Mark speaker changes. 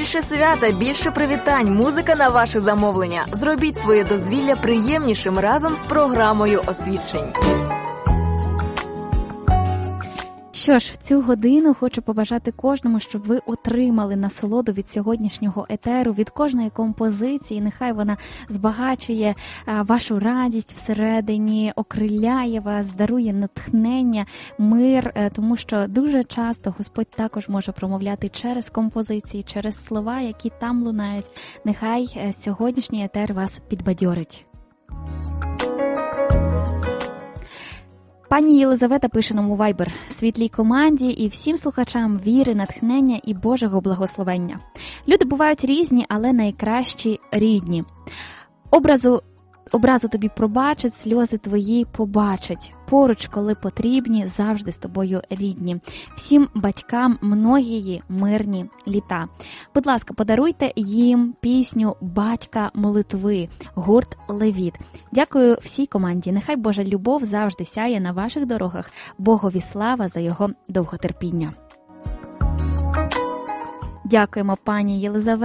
Speaker 1: Більше свята, більше привітань, музика на ваше замовлення. Зробіть своє дозвілля приємнішим разом з програмою освідчень.
Speaker 2: Що ж, в цю годину хочу побажати кожному, щоб ви отримали насолоду від сьогоднішнього етеру, від кожної композиції. Нехай вона збагачує вашу радість всередині, окриляє вас, дарує натхнення, мир, тому що дуже часто Господь також може промовляти через композиції, через слова, які там лунають. Нехай сьогоднішній етер вас підбадьорить. Пані Єлизавета пише нам у Viber: світлій команді і всім слухачам віри, натхнення і Божого благословення. Люди бувають різні, але найкращі рідні. Образу тобі пробачать, сльози твої побачать. Поруч, коли потрібні, завжди з тобою рідні. Всім батькам многії мирні літа. Будь ласка, подаруйте їм пісню «Батька молитви», гурт «Левіт». Дякую всій команді. Нехай Божа любов завжди сяє на ваших дорогах. Богові слава за його довготерпіння. Дякуємо, пані Єлизавета.